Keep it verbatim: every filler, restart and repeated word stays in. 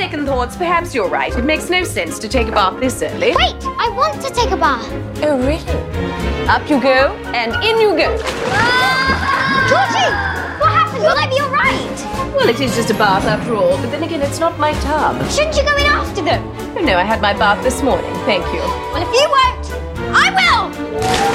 second thoughts, perhaps you're right. It makes no sense to take a bath this early. Wait, I want to take a bath. Oh, really? Up you go, and in you go. Ah! Georgie, what happened? Will I be all right? Well, it is just a bath after all, but then again, it's not my tub. Shouldn't you go in after them? Oh, no, I had my bath this morning. Thank you. Well, if you won't, I will!